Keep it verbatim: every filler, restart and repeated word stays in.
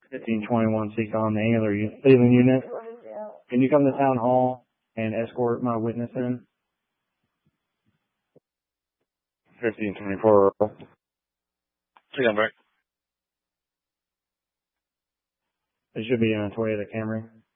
fifteen twenty-one Seacon, the Angular Leland unit. Can you come to town hall and escort my witness in? fifteen twenty-four. Seacon back. It should be in a Toyota Camry.